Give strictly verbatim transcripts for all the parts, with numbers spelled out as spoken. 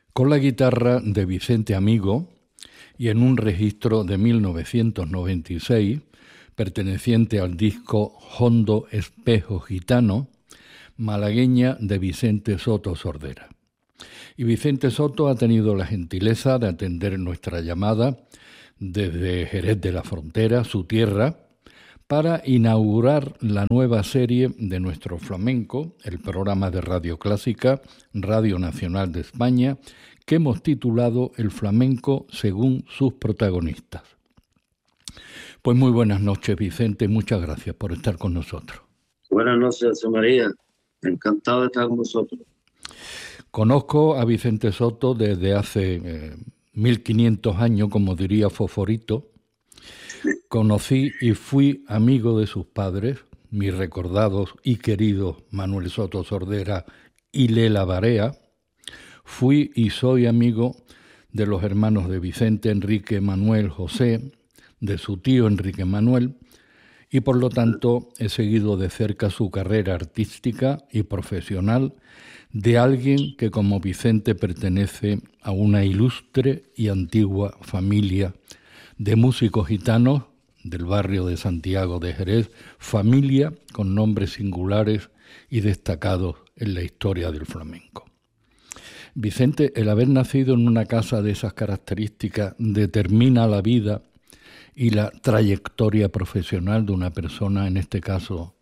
con la guitarra de Vicente Amigo y en un registro de mil novecientos noventa y seis, perteneciente al disco Hondo Espejo Gitano, malagueña de Vicente Soto Sordera. Y Vicente Soto ha tenido la gentileza de atender nuestra llamada desde Jerez de la Frontera, su tierra, para inaugurar la nueva serie de nuestro flamenco, el programa de Radio Clásica, Radio Nacional de España, que hemos titulado El flamenco según sus protagonistas. Pues muy buenas noches, Vicente, muchas gracias por estar con nosotros. Buenas noches, José María, encantado de estar con vosotros. Conozco a Vicente Soto desde hace eh, mil quinientos años, como diría Foforito. Conocí y fui amigo de sus padres, mis recordados y queridos Manuel Soto Sordera y Lela Barea. Fui y soy amigo de los hermanos de Vicente, Enrique, Manuel, José, de su tío Enrique Manuel, y por lo tanto he seguido de cerca su carrera artística y profesional de alguien que como Vicente pertenece a una ilustre y antigua familia de músicos gitanos del barrio de Santiago de Jerez, familia con nombres singulares y destacados en la historia del flamenco. Vicente, el haber nacido en una casa de esas características determina la vida y la trayectoria profesional de una persona, en este caso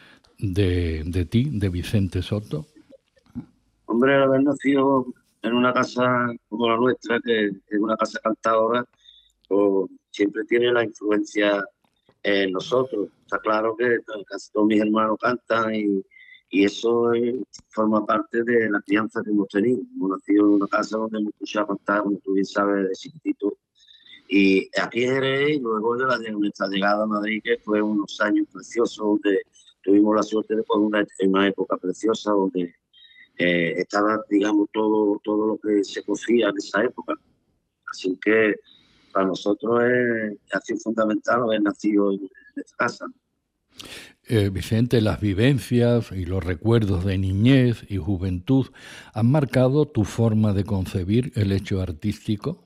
de, de ti, de Vicente Soto. Hombre, el haber nacido en una casa como la nuestra, que es una casa cantadora, pues siempre tiene la influencia en nosotros. Está claro que casi todos mis hermanos cantan y, y eso es, forma parte de la crianza que hemos tenido. Hemos nacido en una casa donde hemos escuchado cantar, como tú bien sabes, de chiquitito. Y aquí en Jerez, y luego de, la, de nuestra llegada a Madrid, que fue unos años preciosos, donde tuvimos la suerte de poner una, una época preciosa, donde eh, estaba, digamos, todo, todo lo que se cocía en esa época. Así que para nosotros es, ha sido fundamental haber nacido en, en esta casa. Eh, Vicente, las vivencias y los recuerdos de niñez y juventud han marcado tu forma de concebir el hecho artístico.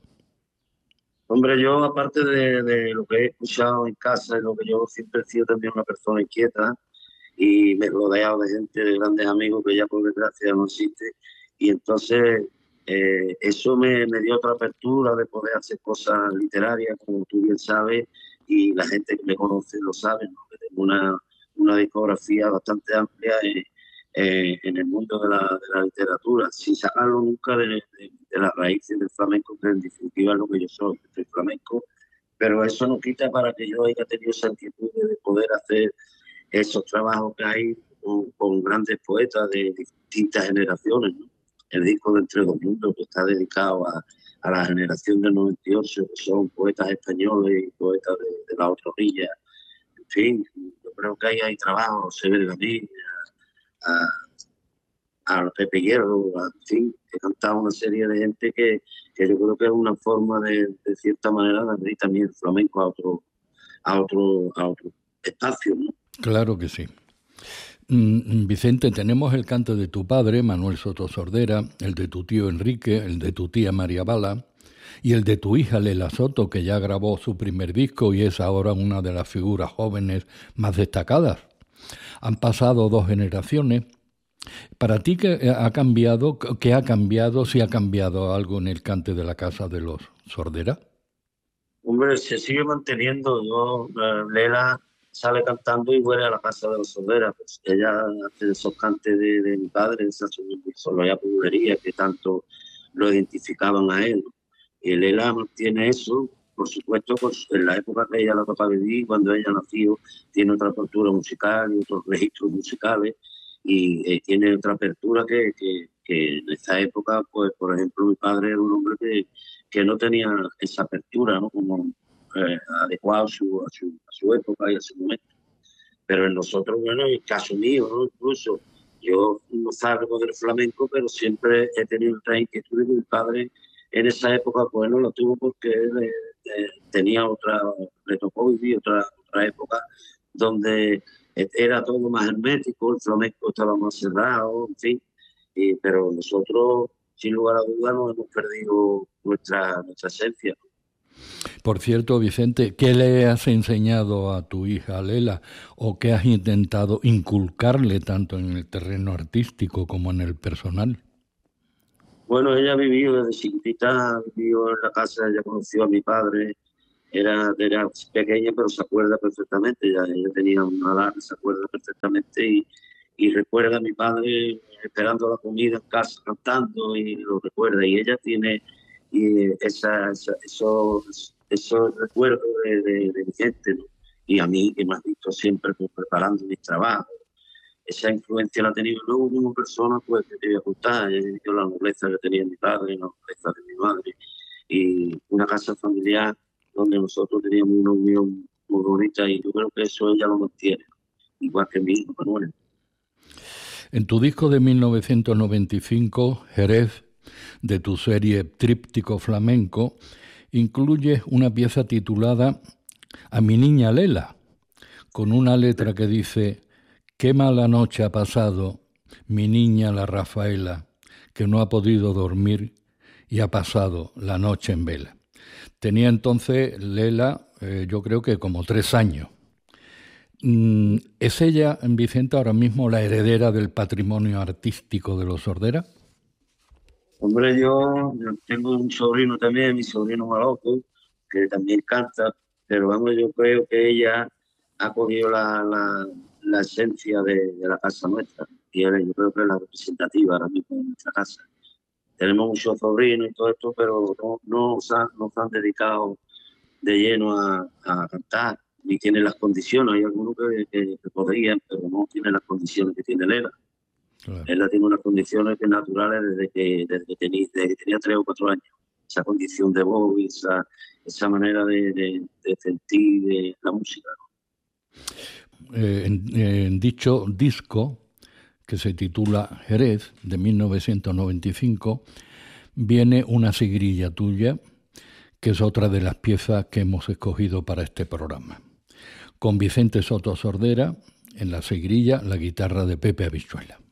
Hombre, yo aparte de, de lo que he escuchado en casa y lo que yo siempre he sido también una persona inquieta y me he rodeado de gente, de grandes amigos que ya por desgracia no existe, y entonces eh, eso me, me dio otra apertura de poder hacer cosas literarias, como tú bien sabes, y la gente que me conoce lo sabe, ¿no? Que tengo una, una discografía bastante amplia en, eh, en el mundo de la, de la literatura, sin sacarlo nunca de, de, de las raíces del flamenco, que en definitiva es lo que yo soy, soy flamenco, pero eso no quita para que yo haya tenido esa inquietud de poder hacer esos trabajos que hay con, con grandes poetas de distintas generaciones, ¿no? El disco de Entre dos Mundos, que está dedicado a, a la generación del noventa y ocho, que son poetas españoles y poetas de, de la otra orilla. En fin, yo creo que ahí hay trabajo, se ve Gabriel, a, a Pepe Hierro, a, en fin, he cantado una serie de gente que, que yo creo que es una forma de, de cierta manera de abrir también el flamenco a otro, a otro, a otro espacio, ¿no? Claro que sí. Mm, Vicente, tenemos el canto de tu padre, Manuel Soto Sordera, el de tu tío Enrique, el de tu tía María Bala y el de tu hija Lela Soto, que ya grabó su primer disco y es ahora una de las figuras jóvenes más destacadas. Han pasado dos generaciones. ¿Para ti qué ha cambiado, qué ha cambiado, si ha cambiado algo en el cante de la casa de los Sordera? Hombre, se sigue manteniendo. Yo, eh, Lela sale cantando y vuelve a la casa de los Sordera. Pues ella hace esos cantes de, de mi padre, esa sonoridad pulería que tanto lo identificaban a él, ¿no? Y Lela mantiene eso, por supuesto, pues, en la época que ella la toca vivir, cuando ella nació, tiene otra cultura musical y otros registros musicales, y eh, tiene otra apertura que, que, que en esta época, pues, por ejemplo, mi padre era un hombre que, que no tenía esa apertura, ¿no? Como eh, adecuado a su, a, su, a su época y a su momento. Pero en nosotros, bueno, en el caso mío, ¿no? Incluso yo no salgo del flamenco, pero siempre he tenido otra inquietud de mi padre. En esa época, pues no lo tuvo porque él, eh, tenía otra, le tocó vivir otra, otra época donde era todo más hermético, el flamenco estaba más cerrado, en fin. Y, pero nosotros sin lugar a dudas no hemos perdido nuestra, nuestra esencia. Por cierto, Vicente, ¿qué le has enseñado a tu hija Lela o qué has intentado inculcarle tanto en el terreno artístico como en el personal? Bueno, ella ha vivido desde chiquitita, vivió en la casa, ella conoció a mi padre, era, era pequeña pero se acuerda perfectamente, ella, ella tenía una edad, se acuerda perfectamente y, y recuerda a mi padre esperando la comida en casa, cantando y lo recuerda. Y ella tiene y esa, esa, esos, esos recuerdos de, de, de mi gente, ¿no? Y a mí, que me has visto siempre pues, preparando mis trabajos. Esa influencia la ha tenido luego como persona, pues que te voy a contar, yo la nobleza que tenía mi padre, la nobleza de mi madre, y una casa familiar donde nosotros teníamos una unión muy bonita y yo creo que eso ella lo mantiene, igual que mi hijo Manuel. En tu disco de mil novecientos noventa y cinco, Jerez, de tu serie Tríptico Flamenco, incluyes una pieza titulada A mi niña Lela, con una letra que dice: qué mala noche ha pasado mi niña la Rafaela, que no ha podido dormir y ha pasado la noche en vela. Tenía entonces Lela, eh, yo creo que como tres años. ¿Es ella, Vicente, ahora mismo la heredera del patrimonio artístico de los Sordera? Hombre, yo, yo tengo un sobrino también, mi sobrino Maloco, que también canta, pero vamos, yo creo que ella ha cogido la, la, la esencia de, de la casa nuestra, y yo creo que es la representativa ahora mismo de nuestra casa. Tenemos muchos sobrinos y todo esto, pero no, no, se han, no se han dedicado de lleno a, a cantar, ni tienen las condiciones. Hay algunos que, que, que podrían, pero no tienen las condiciones que tiene Lela. Claro. Lela tiene unas condiciones que naturales desde que, desde que, tenía, desde que tenía tres o cuatro años. Esa condición de voz y esa, esa manera de, de, de sentir de la música. Eh, en, en dicho disco, que se titula Jerez, de mil novecientos noventa y cinco, viene una sigrilla tuya, que es otra de las piezas que hemos escogido para este programa. Con Vicente Soto Sordera, en la sigrilla, la guitarra de Pepe Habichuela.